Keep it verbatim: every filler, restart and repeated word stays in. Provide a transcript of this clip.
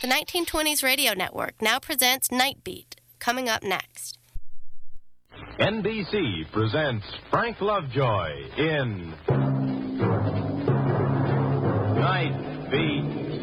The nineteen twenties Radio Network now presents Night Beat, coming up next. N B C presents Frank Lovejoy in